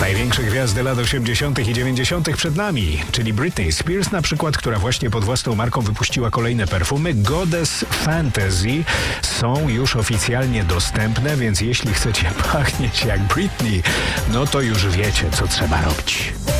Największe gwiazdy lat 80. i 90. przed nami, czyli Britney Spears na przykład, która właśnie pod własną marką wypuściła kolejne perfumy. Goddess Fantasy są już oficjalnie dostępne, więc jeśli chcecie pachnieć jak Britney, no to już wiecie, co trzeba robić.